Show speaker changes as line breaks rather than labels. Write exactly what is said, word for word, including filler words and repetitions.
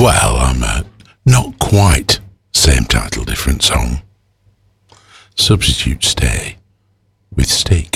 Well, I'm uh, not quite same title, different song. Substitute Stay with Steak.